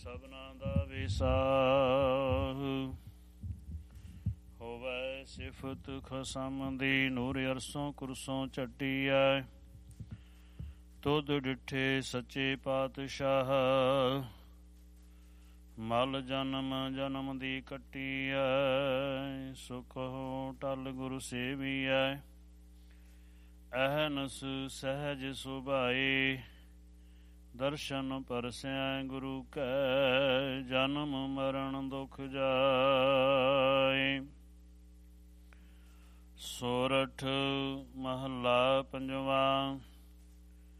ਸਭਨਾ ਦਾ ਵਿਸਾਹ ਹੋਵੈ ਸਿਫਤ ਖਸਮ ਦੀ ਨੂਰ ਅਰਸੋਂ ਕੁਰਸੋਂ ਝੱਟੀਐ ਤੁਧ ਡਿਠੇ ਸੱਚੇ ਪਾਤਸ਼ਾਹ ਮਲ ਜਨਮ ਜਨਮ ਦੀ ਕੱਟੀਐ ਸੁਖ ਹੋ ਟਲ ਗੁਰੂ ਸੇਵੀਐ ਅਹਨਸ ਸਹਿਜ ਸੁਭਾਏ ਦਰਸ਼ਨ ਪਰਸੈ ਗੁਰੂ ਕੈ ਜਨਮ ਮਰਨ ਦੁਖ ਜਾਏ। ਸੋਰਠ ਮਹੱਲਾ ਪੰਜਵਾ।